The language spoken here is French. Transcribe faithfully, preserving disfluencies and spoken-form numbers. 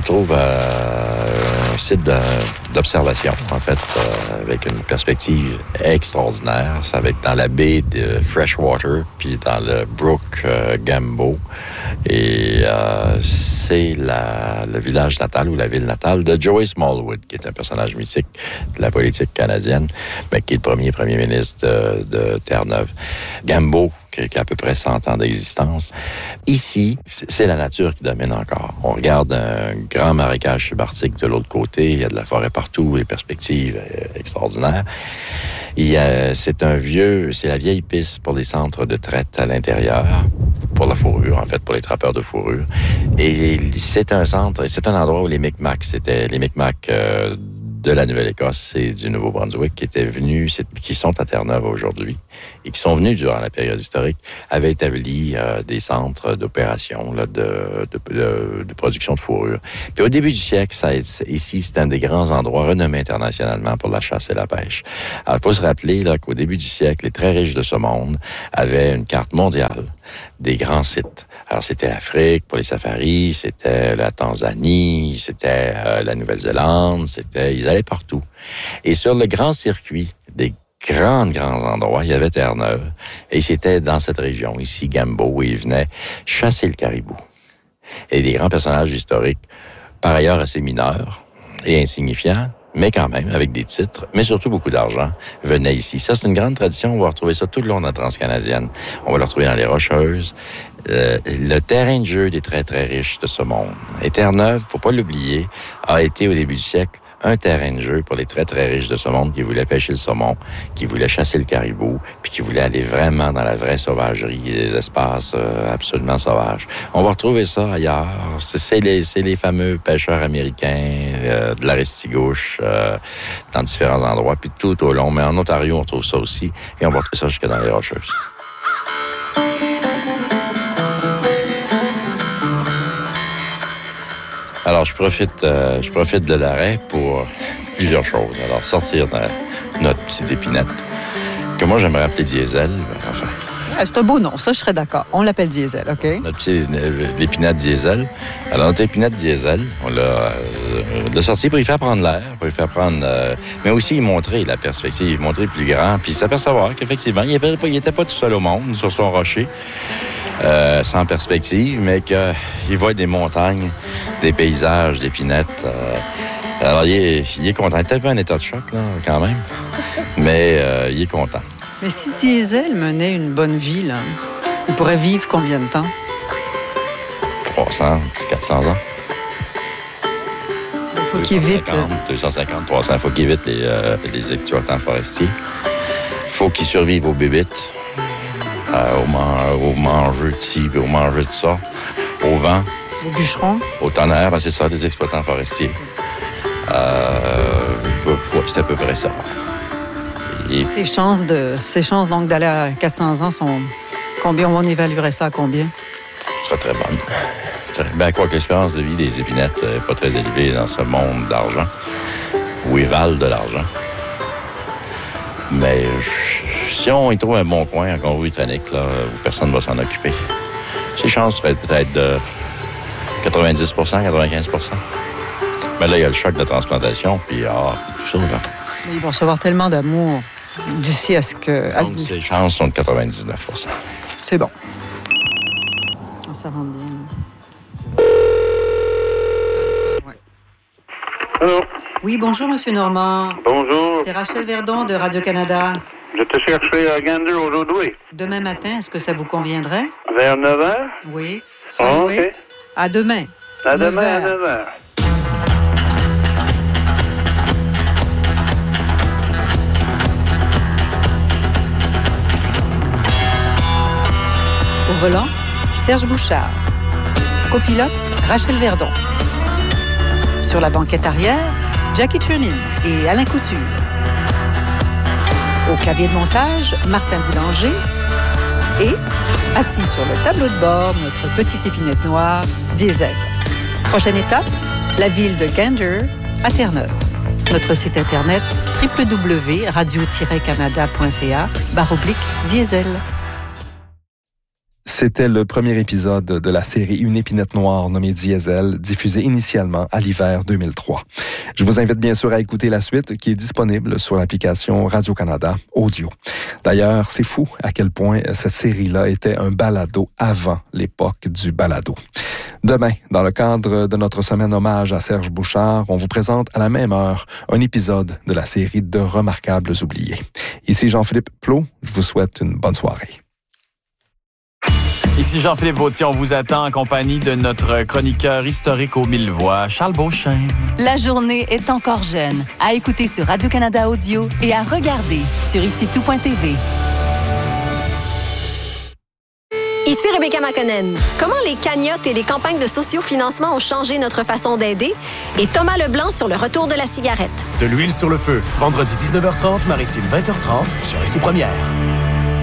trouve euh, un site de, d'observation, en fait, euh, avec une perspective extraordinaire. Ça va être dans la baie de Freshwater, puis dans le brook euh, Gambo. Et euh, c'est la, le village natal ou la ville natale de Joey Smallwood, qui est un personnage mythique de la politique canadienne, mais qui est le premier premier ministre de, de Terre-Neuve. Gambo, qui a à peu près cent ans d'existence. Ici, c'est la nature qui domine encore. On regarde un grand marécage subarctique de l'autre côté, il y a de la forêt partout, les perspectives extraordinaires. Il y a, c'est un vieux, c'est la vieille piste pour les centres de traite à l'intérieur, pour la fourrure, en fait, pour les trappeurs de fourrure. Et c'est un centre, c'est un endroit où les Micmacs, c'était les Micmacs euh, de la Nouvelle-Écosse et du Nouveau-Brunswick qui étaient venus, qui sont à Terre-Neuve aujourd'hui et qui sont venus durant la période historique, avaient établi euh, des centres d'opération là, de, de, de, de production de fourrure. Puis au début du siècle, ça, ici, c'est un des grands endroits renommés internationalement pour la chasse et la pêche. Alors, il faut se rappeler là, qu'au début du siècle, les très riches de ce monde avaient une carte mondiale des grands sites. Alors, c'était l'Afrique pour les safaris, c'était la Tanzanie, c'était euh, la Nouvelle-Zélande, c'était... Ils allaient partout. Et sur le grand circuit des grands, grands endroits, il y avait Terre-Neuve. Et c'était dans cette région, ici, Gambo, où ils venaient chasser le caribou. Et des grands personnages historiques, par ailleurs assez mineurs et insignifiants, mais quand même avec des titres, mais surtout beaucoup d'argent, venaient ici. Ça, c'est une grande tradition. On va retrouver ça tout le long de la Transcanadienne. On va le retrouver dans les Rocheuses. Euh, le terrain de jeu des très, très riches de ce monde. Et Terre-Neuve, faut pas l'oublier, a été au début du siècle un terrain de jeu pour les très, très riches de ce monde qui voulaient pêcher le saumon, qui voulaient chasser le caribou, puis qui voulaient aller vraiment dans la vraie sauvagerie, des espaces euh, absolument sauvages. On va retrouver ça ailleurs. C'est, c'est, les, c'est les fameux pêcheurs américains euh, de la Restigouche euh, dans différents endroits, puis tout au long. Mais en Ontario, on retrouve ça aussi, et on va retrouver ça jusque dans les Rocheuses. Alors, je profite, euh, je profite de l'arrêt pour plusieurs choses. Alors, sortir de notre petite épinette, que moi, j'aimerais appeler Diesel. Enfin, ah, c'est un beau nom, ça, je serais d'accord. On l'appelle Diesel, OK? Notre petite l'épinette Diesel. Alors, notre épinette Diesel, on l'a, euh, l'a sorti pour y faire prendre l'air, pour y faire prendre... Euh, mais aussi y montrer la perspective, y montrer plus grand, puis s'apercevoir qu'effectivement, il n'était pas, il était pas tout seul au monde, sur son rocher. Euh, sans perspective, mais qu'il voit des montagnes, des paysages, des pinettes. Euh, alors, il est, il est content. Il est peut-être pas en état de choc, là, quand même, mais euh, il est content. Mais si Diesel menait une bonne vie, là, il pourrait vivre combien de temps? trois cents, quatre cents ans. Il faut qu'il évite... deux cent cinquante, trois cents. Il faut qu'il évite les, euh, les exploitants forestiers. Il faut qu'il survive aux bébites. Euh, au, man- au manger de ci, au manger de ça, au vent. Au bûcheron. Au tonnerre, ben c'est ça, des exploitants forestiers. Euh, c'est à peu près ça. Et... Ces chances, de, ces chances donc d'aller à quatre cents ans sont... Combien on évaluerait ça à combien? Ce serait très bonne. Ben, quoi que l'espérance de vie des épinettes n'est pas très élevée dans ce monde d'argent, où ils valent de l'argent. Mais si on y trouve un bon coin en Colombie-Britannique, là, où personne ne va s'en occuper, ses chances seraient peut-être de quatre-vingt-dix pour cent, quatre-vingt-quinze pour cent. Mais là, il y a le choc de transplantation, puis ah, tout ça. Là. Mais ils vont recevoir tellement d'amour d'ici à ce que... Donc, à... ses chances sont de quatre-vingt-dix-neuf pour cent. C'est bon. On s'avance bien. Ouais. Allô? Oui, bonjour, Monsieur Normand. Bonjour. C'est Rachel Verdon de Radio-Canada. Je te cherchais à Gander aujourd'hui. Demain matin, est-ce que ça vous conviendrait? Vers neuf heures? Oui. Ah, ah, OK. Oui. À demain. À demain à neuf heures. Au volant, Serge Bouchard. Copilote, Rachel Verdon. Sur la banquette arrière, Jackie Turnin et Alain Couture. Au clavier de montage, Martin Boulanger. Et, assis sur le tableau de bord, notre petite épinette noire, Diesel. Prochaine étape, la ville de Gander, à Terre-Neuve. Notre site internet w w w point radio tiret canada point c a barre oblique Diesel. C'était le premier épisode de la série Une épinette noire nommée Diesel, diffusée initialement à l'hiver deux mille trois. Je vous invite bien sûr à écouter la suite qui est disponible sur l'application Radio-Canada Audio. D'ailleurs, c'est fou à quel point cette série-là était un balado avant l'époque du balado. Demain, dans le cadre de notre semaine hommage à Serge Bouchard, on vous présente à la même heure un épisode de la série De Remarquables oubliés. Ici Jean-Philippe Plot, je vous souhaite une bonne soirée. Ici Jean-Philippe Vautier, on vous attend en compagnie de notre chroniqueur historique aux mille voix, Charles Beauchesne. La journée est encore jeune. À écouter sur Radio-Canada Audio et à regarder sur ici tout point t v. Ici Rebecca McConnell. Comment les cagnottes et les campagnes de sociofinancement ont changé notre façon d'aider? Et Thomas Leblanc sur le retour de la cigarette. De l'huile sur le feu. Vendredi dix-neuf heures trente, Maritime vingt heures trente sur Ici Première.